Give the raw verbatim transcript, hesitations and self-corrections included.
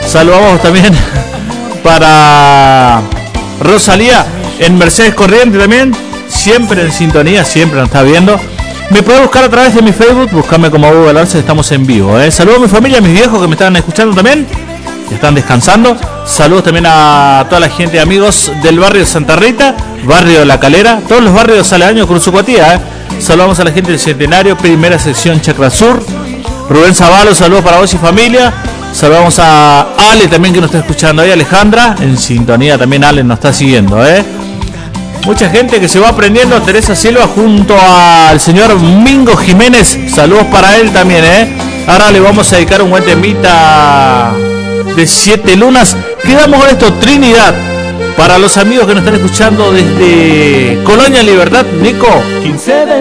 Saludamos también para Rosalía en Mercedes Corriente también, siempre en sintonía, siempre nos está viendo. Me puede buscar a través de mi Facebook, buscarme como Hugo Galarza, estamos en vivo. ¿eh? Saludos a mi familia, a mis viejos que me están escuchando también, que están descansando. Saludos también a toda la gente, amigos del barrio de Santa Rita, barrio de La Calera, todos los barrios aledaños con su cuatía. ¿eh? Saludamos a la gente del Centenario, primera sección Chacra Sur. Rubén Zavalo, saludos para vos y familia. Saludamos a Ale también que nos está escuchando ahí, Alejandra, en sintonía también Ale nos está siguiendo, ¿eh? Mucha gente que se va aprendiendo, Teresa Silva junto al señor Mingo Jiménez, saludos para él también, ¿eh? Ahora le vamos a dedicar un buen temita de Siete Lunas. Quedamos con esto, Trinidad, para los amigos que nos están escuchando desde Colonia Libertad, Nico. quince de